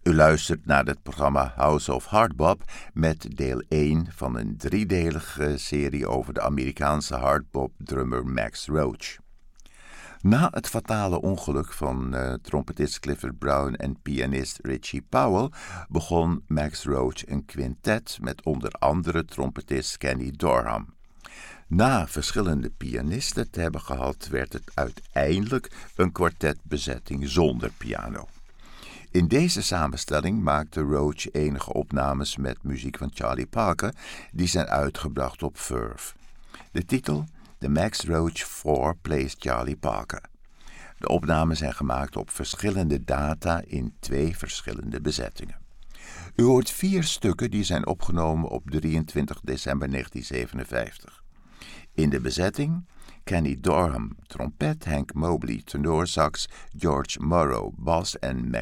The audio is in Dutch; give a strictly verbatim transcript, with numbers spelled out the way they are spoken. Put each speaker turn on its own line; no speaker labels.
U luistert naar het programma House of Hardbop met deel één van een driedelige serie over de Amerikaanse hardbop-drummer Max Roach. Na het fatale ongeluk van uh, trompetist Clifford Brown en pianist Richie Powell begon Max Roach een quintet met onder andere trompetist Kenny Dorham. Na verschillende pianisten te hebben gehad, werd het uiteindelijk een kwartetbezetting zonder piano. In deze samenstelling maakte Roach enige opnames met muziek van Charlie Parker, die zijn uitgebracht op Verve. De titel, The Max Roach four Plays Charlie Parker. De opnames zijn gemaakt op verschillende data in twee verschillende bezettingen. U hoort vier stukken die zijn opgenomen op drieëntwintig december negentien zevenenvijftig. In de bezetting Kenny Dorham, trompet, Hank Mobley, tenorsax, George Morrow, bas en